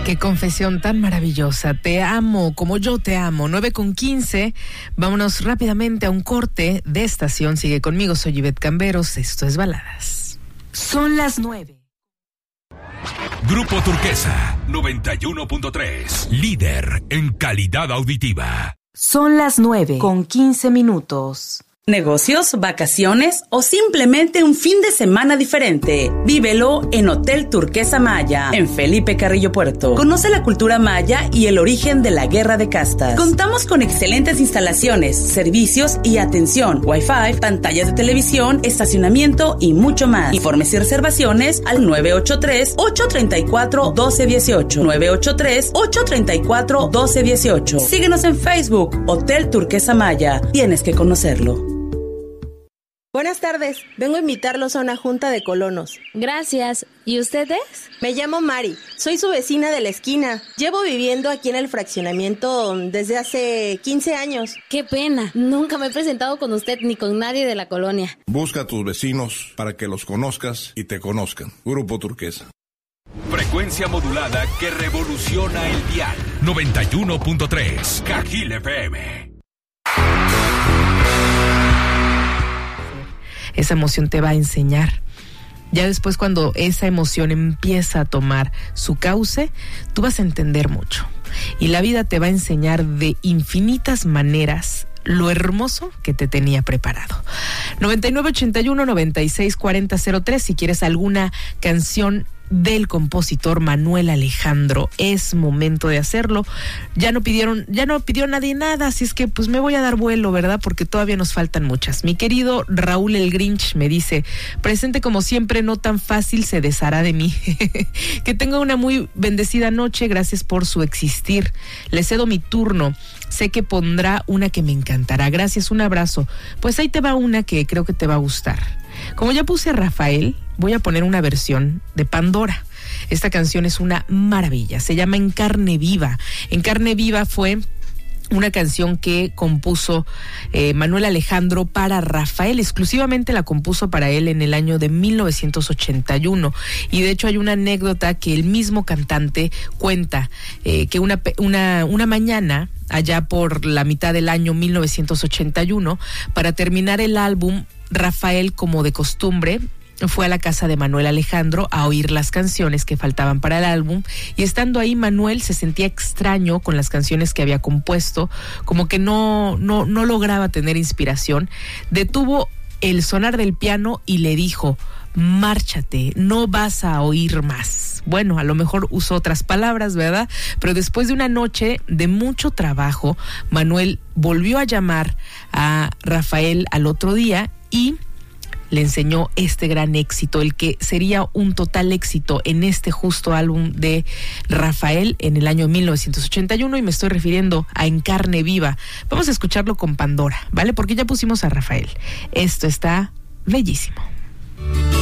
Qué confesión tan maravillosa. Te amo como yo te amo. 9:15. Vámonos rápidamente a un corte de estación. Sigue conmigo, soy Ivette Camberos. Esto es Baladas. Son las 9. Grupo Turquesa 91.3. Líder en calidad auditiva. Son las 9:15. Negocios, vacaciones o simplemente un fin de semana diferente. Vívelo en Hotel Turquesa Maya, en Felipe Carrillo Puerto. Conoce la cultura maya y el origen de la guerra de castas. Contamos con excelentes instalaciones, servicios y atención, Wi-Fi, pantallas de televisión, estacionamiento y mucho más. Informes y reservaciones al 983-834-1218. 983-834-1218. Síguenos en Facebook, Hotel Turquesa Maya. Tienes que conocerlo. Buenas tardes, vengo a invitarlos a una junta de colonos. Gracias. ¿Y ustedes? Me llamo Mari, soy su vecina de la esquina. Llevo viviendo aquí en el fraccionamiento desde hace 15 años. Qué pena, nunca me he presentado con usted ni con nadie de la colonia. Busca a tus vecinos para que los conozcas y te conozcan. Grupo Turquesa. Frecuencia modulada que revoluciona el dial. 91.3 Cajil FM. Esa emoción te va a enseñar. Ya después, cuando esa emoción empieza a tomar su cauce, tú vas a entender mucho. Y la vida te va a enseñar de infinitas maneras lo hermoso que te tenía preparado. 9981-964003. Si quieres alguna canción del compositor Manuel Alejandro, es momento de hacerlo. Ya no pidió nadie nada, así es que pues me voy a dar vuelo, ¿verdad? Porque todavía nos faltan muchas. Mi querido Raúl el Grinch me dice: presente como siempre, no tan fácil se deshará de mí. Que tenga una muy bendecida noche, gracias por su existir. Le cedo mi turno. Sé que pondrá una que me encantará. Gracias, un abrazo. Pues ahí te va una que creo que te va a gustar. Como ya puse a Rafael, voy a poner una versión de Pandora. Esta canción es una maravilla, se llama En Carne Viva. En Carne Viva fue una canción que compuso Manuel Alejandro para Rafael, exclusivamente la compuso para él en el año de 1981. Y de hecho hay una anécdota que el mismo cantante cuenta, que una mañana, allá por la mitad del año 1981, para terminar el álbum, Rafael, como de costumbre, fue a la casa de Manuel Alejandro a oír las canciones que faltaban para el álbum, y estando ahí Manuel se sentía extraño con las canciones que había compuesto, como que no lograba tener inspiración. Detuvo el sonar del piano y le dijo: márchate, no vas a oír más. Bueno, a lo mejor usó otras palabras, ¿verdad? Pero después de una noche de mucho trabajo, Manuel volvió a llamar a Rafael al otro día y le enseñó este gran éxito, el que sería un total éxito en este justo álbum de Rafael en el año 1981, y me estoy refiriendo a En Carne Viva. Vamos a escucharlo con Pandora, ¿vale? Porque ya pusimos a Rafael. Esto está bellísimo.